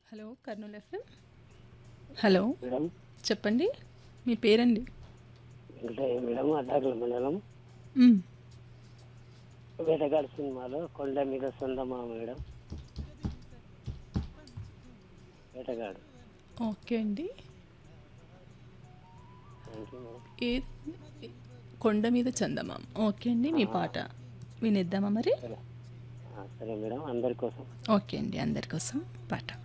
Hello Kurnool FM. Hello madam చెప్పండి, మీ పేరండి? Venkataiah madam, Addakula మండలం. మ్, వేటగాడు సినిమాలో కొండ మీద సొందమా మేడం. వేటగాడు. ఓకే అండి. Thank you madam. ఏ కొండ మీద చందమామ. ఓకే అండి, మీ పాట వినేద్దామా మరి? సరే సరే మేడం, అందరి కోసం. ఓకే అండి, అందరి కోసం పాట.